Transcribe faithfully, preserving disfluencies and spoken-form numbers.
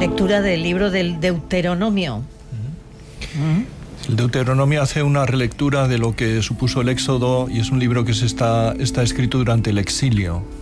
lectura del libro del Deuteronomio. Uh-huh. El Deuteronomio hace una relectura de lo que supuso el Éxodo y es un libro que se está, está escrito durante el exilio.